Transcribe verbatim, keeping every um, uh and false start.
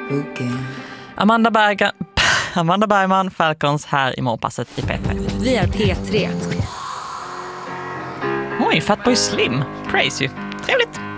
again. Amanda, Berga, Amanda Bergman, Falcons här i morgonpasset i P tre. Vi är P tre. Oj, Fatboy Slim. Praise you. Trevligt.